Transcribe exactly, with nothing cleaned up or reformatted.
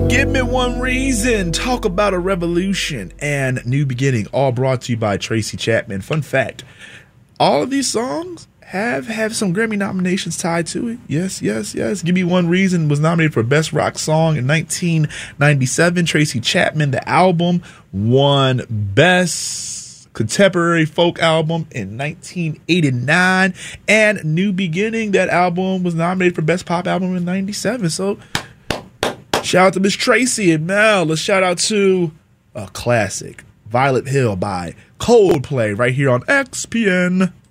Give Me One Reason, Talk About a Revolution, and New Beginning, all brought to you by Tracy Chapman. Fun fact, all of these songs have have some Grammy nominations tied to it. Yes, yes, yes. Give Me One Reason was nominated for Best Rock Song in nineteen ninety-seven. Tracy Chapman, the album, won Best Contemporary Folk Album in nineteen eighty-nine. And New Beginning, that album, was nominated for Best Pop Album in ninety-seven. So shout out to Miss Tracy. And now let's shout out to a classic, Violet Hill by Coldplay, right here on X P N.